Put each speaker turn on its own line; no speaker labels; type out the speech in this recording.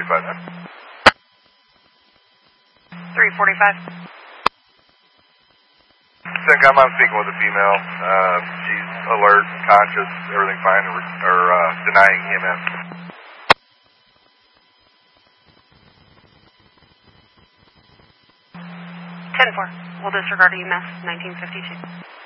345 then.
345.
CENTCOM, I'm speaking with a female. She's alert, conscious, everything fine, or denying EMS.
10-4. We'll disregard EMS 1952.